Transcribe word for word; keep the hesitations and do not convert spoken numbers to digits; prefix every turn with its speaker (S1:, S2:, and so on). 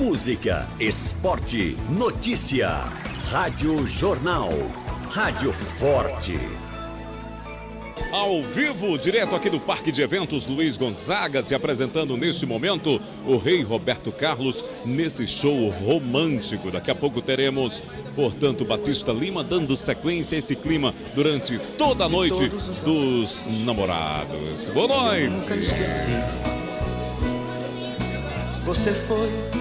S1: música, esporte, notícia. Rádio Jornal. Rádio Forte.
S2: Ao vivo, direto aqui do Parque de Eventos Luiz Gonzaga, se apresentando neste momento o rei Roberto Carlos nesse show romântico. Daqui a pouco teremos, portanto, Batista Lima dando sequência a esse clima durante toda a noite dos namorados. Boa noite!
S3: Nunca esqueci. Você foi